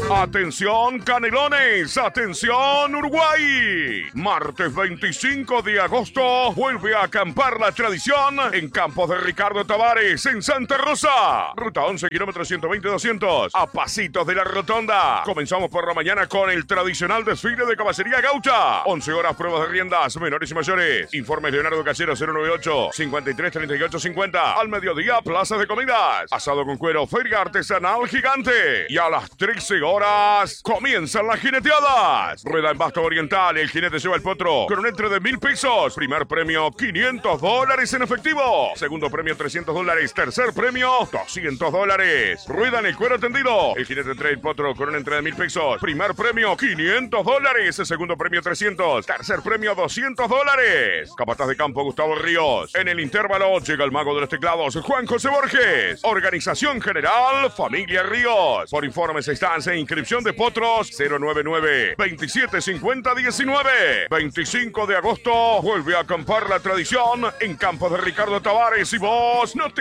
Atención Canelones, atención Uruguay. Martes 25 de agosto vuelve a acampar la tradición en campos de Ricardo Tavares en Santa Rosa. Ruta 11, kilómetros 120-200, a pasitos de la rotonda. Comenzamos por la mañana con el tradicional desfile de caballería gaucha. 11 horas pruebas de riendas, menores y mayores. Informes Leonardo Casero 098-533850. Al mediodía, plazas de comidas. Asado con cuero, feria artesanal gigante. Y a las 13 horas comienzan las jineteadas. Rueda en Basto Oriental, el jinete lleva el potro con un entre de 1.000 pesos. Primer premio, $500 en efectivo. Segundo premio, $300. Tercer premio, $200. Rueda en el cuero tendido. El jinete trae el potro con un entre de 1.000 pesos. Primer premio, $500. Segundo premio, $300. Tercer premio, $200. Capataz de campo, Gustavo Ríos. En el intervalo llega el mago de los teclados, Juan José Borges. Organización general, Familia Ríos. Por informes, estancia e inscripción de potros 099-2750-19. 25 de agosto vuelve a acampar la tradición en campos de Ricardo Tavares y vos no te